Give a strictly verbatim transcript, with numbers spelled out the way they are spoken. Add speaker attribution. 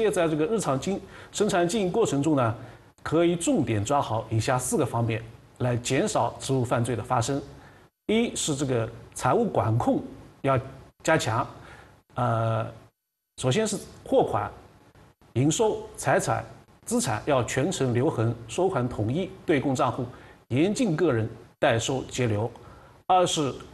Speaker 1: 业在这个日常经生产经营过程中呢，可以重点抓好以下四个方面，来减少职务犯罪的发生。一是这个财务管控要加强，呃，首先是货款、营收、财产、资产要全程留痕，收款统一，对公账户严禁个人代收节流。二是